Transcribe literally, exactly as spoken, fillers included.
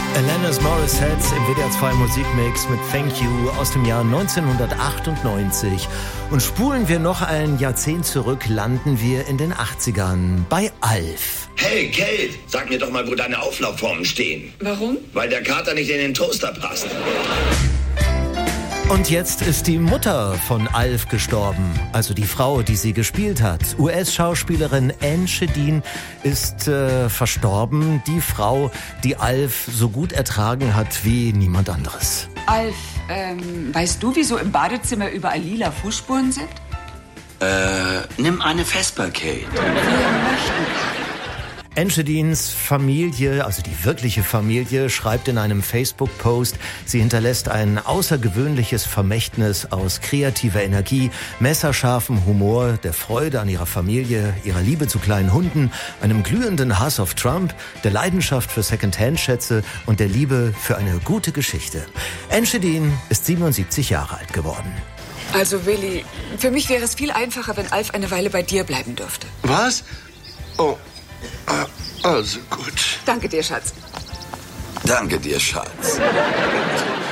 Alanis Morissette im W D R zwei Musikmix mit Thank You aus dem Jahr neunzehnhundertachtundneunzig. Und spulen wir noch ein Jahrzehnt zurück, landen wir in den achtzigern bei Alf. Hey, Kate, sag mir doch mal, wo deine Auflaufformen stehen. Warum? Weil der Kater nicht in den Toaster passt. Und jetzt ist die Mutter von Alf gestorben, also die Frau, die sie gespielt hat. U S-Schauspielerin Anne Shedin ist äh, verstorben. Die Frau, die Alf so gut ertragen hat wie niemand anderes. Alf, ähm, weißt du, wieso im Badezimmer überall lila Fußspuren sind? Äh, nimm eine Vesper, Kate. Wir möchten. Anne Shedins Familie, also die wirkliche Familie, schreibt in einem Facebook-Post, sie hinterlässt ein außergewöhnliches Vermächtnis aus kreativer Energie, messerscharfem Humor, der Freude an ihrer Familie, ihrer Liebe zu kleinen Hunden, einem glühenden Hass auf Trump, der Leidenschaft für Secondhand-Schätze und der Liebe für eine gute Geschichte. Anne Shedin ist siebenundsiebzig Jahre alt geworden. Also, Willi, für mich wäre es viel einfacher, wenn Alf eine Weile bei dir bleiben dürfte. Was? Oh. Also gut. Danke dir, Schatz. Danke dir, Schatz.